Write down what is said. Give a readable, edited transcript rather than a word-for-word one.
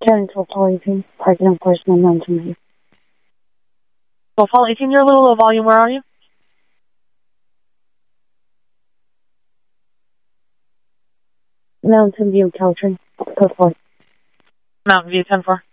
10 to Paul 18, parking enforcement, Mountain View. Well, Paul 18, you're a little low volume. Where are you? Mountain View, Caltree, code 4. Mountain View, 10-4.